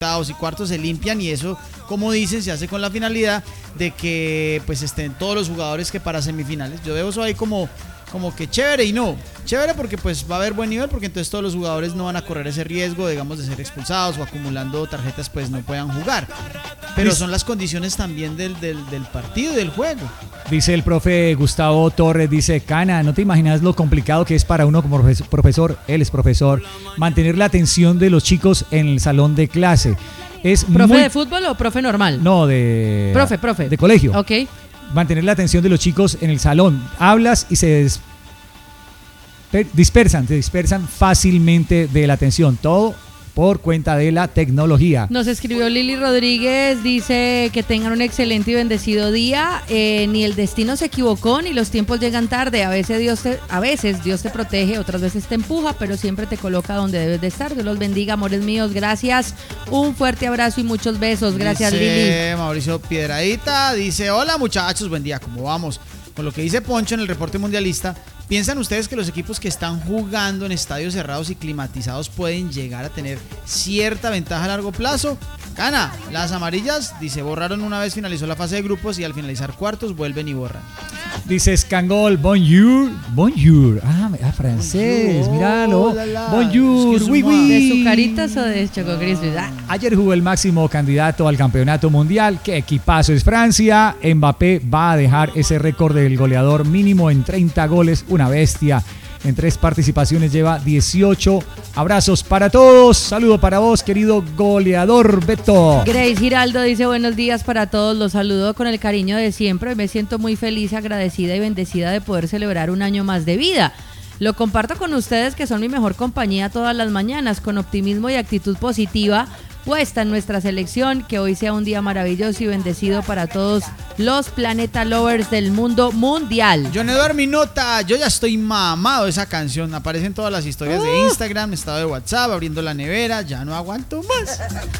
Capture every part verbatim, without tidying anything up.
y cuartos se limpian y eso, como dicen, se hace con la finalidad de que pues estén todos los jugadores que para semifinales. Yo veo eso ahí como, como que chévere y no. Chévere porque pues va a haber buen nivel, porque entonces todos los jugadores no van a correr ese riesgo, digamos, de ser expulsados o acumulando tarjetas, pues no puedan jugar. Pero son las condiciones también del, del, del partido y del juego. Dice el profe Gustavo Torres, dice, Cana, ¿no te imaginas lo complicado que es para uno como profesor, él es profesor, mantener la atención de los chicos en el salón de clase? Es ¿Profe muy... de fútbol o profe normal? No, de... Profe, profe. De colegio. Ok. Mantener la atención de los chicos en el salón. Hablas y se des... dispersan, se dispersan fácilmente de la atención. Todo por cuenta de la tecnología. Nos escribió Lili Rodríguez, dice que tengan un excelente y bendecido día. Eh, ni el destino se equivocó, ni los tiempos llegan tarde. A veces Dios te, a veces Dios te protege, otras veces te empuja, pero siempre te coloca donde debes de estar. Dios los bendiga, amores míos. Gracias. Un fuerte abrazo y muchos besos. Gracias, dice Lili. Mauricio Piedradita dice, hola muchachos, buen día, ¿cómo vamos? Con lo que dice Poncho en el reporte mundialista, ¿piensan ustedes que los equipos que están jugando en estadios cerrados y climatizados pueden llegar a tener cierta ventaja a largo plazo? Cana, las amarillas, dice, borraron una vez finalizó la fase de grupos y al finalizar cuartos vuelven y borran. Dice Scangol, bonjour, bonjour. Ah, ah francés, bonjour, míralo. La, la. Bonjour, oui, oui. ¿De Zucaritas o de Choco Crispy? Ah. Ayer jugó el máximo candidato al campeonato mundial. ¿Qué equipazo es Francia? Mbappé va a dejar ese récord del goleador mínimo en treinta goles. Una bestia. En tres participaciones lleva dieciocho. Abrazos para todos. Saludo para vos, querido goleador Beto. Grace Giraldo dice buenos días para todos. Los saludo con el cariño de siempre. Me siento muy feliz, agradecida y bendecida de poder celebrar un año más de vida. Lo comparto con ustedes que son mi mejor compañía todas las mañanas, con optimismo y actitud positiva puesta en nuestra selección. Que hoy sea un día maravilloso y bendecido para todos los Planeta Lovers del mundo mundial. John Eduardo Minota, yo ya estoy mamado de esa canción. Aparece en todas las historias uh. de Instagram, estado de WhatsApp, abriendo la nevera, ya no aguanto más.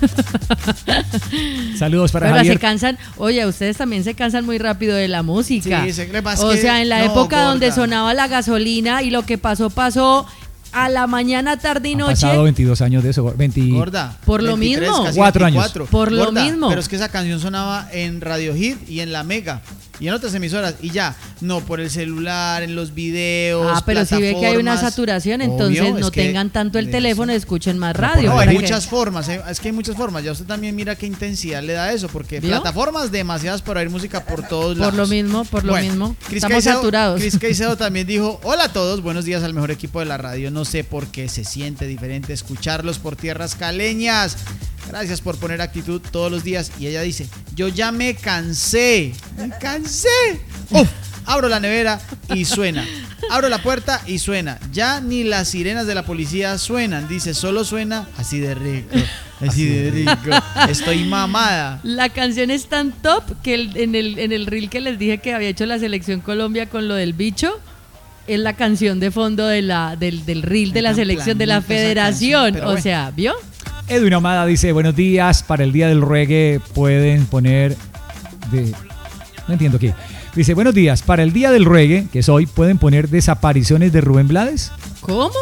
Saludos para Pero Javier. se cansan, oye, ustedes también se cansan muy rápido de la música. Sí, se le pasa o que, sea, en la no, época gorda. donde sonaba la gasolina y lo que pasó, pasó. A la mañana, tarde y noche. Han pasado veintidós años de eso. veinte Gorda. Por lo veintitrés, mismo. Cuatro años. Por Gorda, lo mismo. Pero es que esa canción sonaba en Radio Hit y en La Mega y en otras emisoras y ya, no por el celular, en los videos. Ah, pero si ve que hay una saturación, entonces obvio, no tengan tanto el teléfono y escuchen más radio. No, hay muchas formas, ¿eh? Es que hay muchas formas. Ya usted también mira qué intensidad le da eso, porque ¿vio? Plataformas demasiadas para oír música por todos lados. Por lo mismo, por lo bueno, mismo. Chris Estamos Caicedo, saturados. Chris Caicedo también dijo, hola a todos, buenos días al mejor equipo de la radio. No sé por qué se siente diferente escucharlos por tierras caleñas. Gracias por poner actitud todos los días. Y ella dice, yo ya me cansé, me cansé. Uf, abro la nevera y suena. Abro la puerta y suena. Ya ni las sirenas de la policía suenan. Dice, solo suena así de rico. Así de rico. Estoy mamada. La canción es tan top que el, en, el, en el reel que les dije que había hecho la selección Colombia con lo del bicho, es la canción de fondo de la, del, del reel de la selección de la federación. Canción, o bueno. sea, ¿vio? Edwin Ahumada dice, buenos días, para el día del reggae pueden poner de... No entiendo qué. Dice, buenos días, para el día del reggae, que es hoy, pueden poner desapariciones de Rubén Blades. ¿Cómo?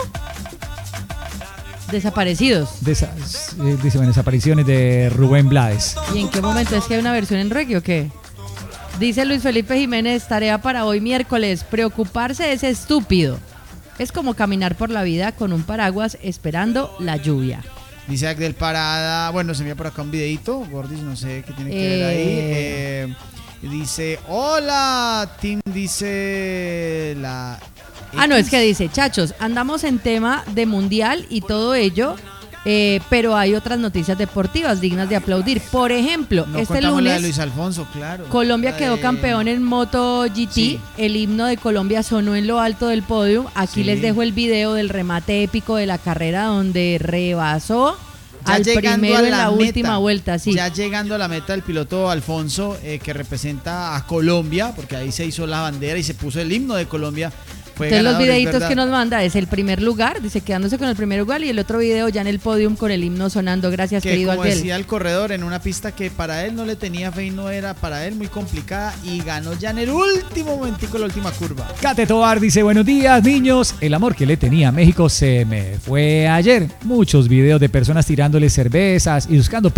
Desaparecidos. Desa- eh, dice, bueno, desapariciones de Rubén Blades. ¿Y en qué momento? ¿Es que hay una versión en reggae o qué? Dice Luis Felipe Jiménez, tarea para hoy miércoles, preocuparse es estúpido. Es como caminar por la vida con un paraguas esperando la lluvia. Dice Agdel Parada, bueno, se envía por acá un videito, Gordis, no sé qué tiene que eh... ver ahí. Eh, dice, hola, Tim, dice la... Ah, no, es que dice, chachos, andamos en tema de mundial y todo ello, eh, pero hay otras noticias deportivas dignas de aplaudir. Por ejemplo, no este lunes la de Luis Alfonso, claro. Colombia quedó de... campeón en MotoGP, sí. El himno de Colombia sonó en lo alto del podio. Aquí sí. Les dejo el video del remate épico de la carrera donde rebasó ya al primero a la en la meta, última vuelta, sí. Ya llegando a la meta el piloto Alfonso, eh, que representa a Colombia, porque ahí se hizo la bandera y se puso el himno de Colombia Fue Entonces ganador, los videitos es verdad. que nos manda es el primer lugar, dice quedándose con el primer lugar, y el otro video ya en el podium con el himno sonando. Gracias, Que querido como Alguel. decía el corredor, en una pista que para él no le tenía fe y no era para él muy complicada, y ganó ya en el último momentico, la última curva. Kate Tobar dice, buenos días, niños. El amor que le tenía a México se me fue ayer. Muchos videos de personas tirándole cervezas y buscando